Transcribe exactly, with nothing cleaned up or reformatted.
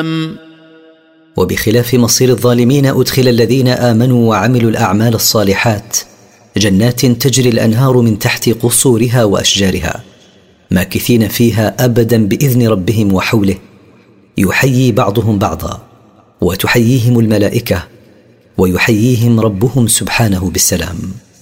وسلم. وبخلاف مصير الظالمين أدخل الذين آمنوا وعملوا الأعمال الصالحات جنات تجري الأنهار من تحت قصورها وأشجارها ماكثين فيها أبدا بإذن ربهم وحوله، يحيي بعضهم بعضا وتحييهم الملائكة ويحييهم ربهم سبحانه بالسلام.